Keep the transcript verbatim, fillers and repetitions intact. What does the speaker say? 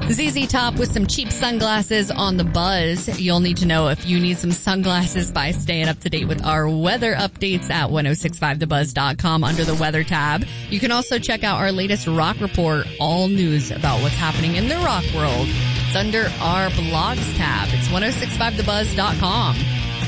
Z Z Top with some cheap sunglasses on the buzz. You'll need to know if you need some sunglasses by staying up to date with our weather updates at ten sixty-five the buzz dot com under the weather tab. You can also check out our latest rock report, all news about what's happening in the rock world. It's under our blogs tab. It's ten sixty-five the buzz dot com.